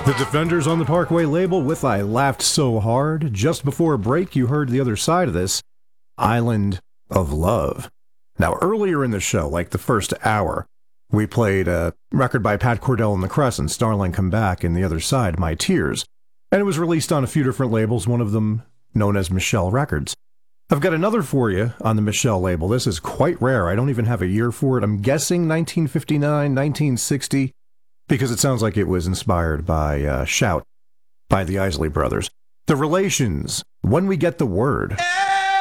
The Defenders on the Parkway label with I Laughed So Hard. Just before break, you heard the other side of this, Island of Love. Now, earlier in the show, like the first hour, we played a record by Pat Cordell and the Crescents, Darling Come Back, and the other side, My Tears. And it was released on a few different labels, one of them known as Michelle Records. I've got another for you on the Michelle label. This is quite rare. I don't even have a year for it. I'm guessing 1959, 1960. Because it sounds like it was inspired by Shout by the Isley Brothers. The Relations, When We Get the Word.